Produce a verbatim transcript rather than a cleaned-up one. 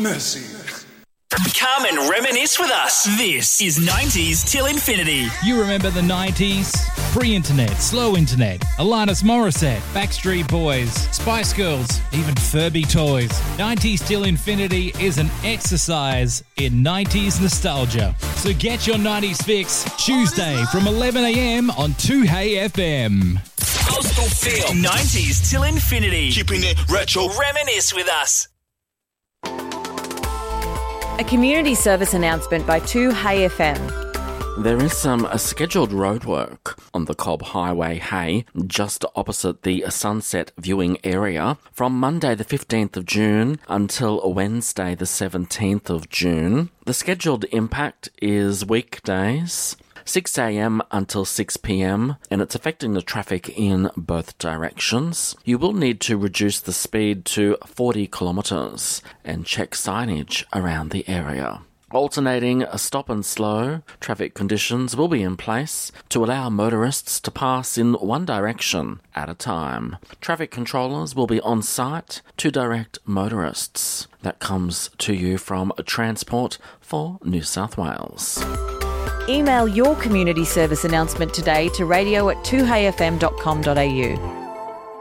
mercy. Come and reminisce with us. This is nineties Till Infinity. You remember the nineties? Pre-internet, slow internet, Alanis Morissette, Backstreet Boys, Spice Girls, even Furby toys. nineties Till Infinity is an exercise in nineties nostalgia. So get your nineties fix Tuesday from eleven a.m. on two Hey F M. Coastal Feel. nineties Till Infinity. Keeping it retro. Reminisce with us. A community service announcement by two Hey F M. There is some uh, scheduled roadwork on the Cobb Highway Hay, just opposite the Sunset Viewing area, from Monday the fifteenth of June until Wednesday the seventeenth of June. The scheduled impact is weekdays, six a.m. until six p.m, and it's affecting the traffic in both directions. You will need to reduce the speed to forty kilometres and check signage around the area. Alternating stop and slow traffic conditions will be in place to allow motorists to pass in one direction at a time. Traffic controllers will be on site to direct motorists. That comes to you from Transport for New South Wales. Email your community service announcement today to radio at two hey f m dot com dot a u.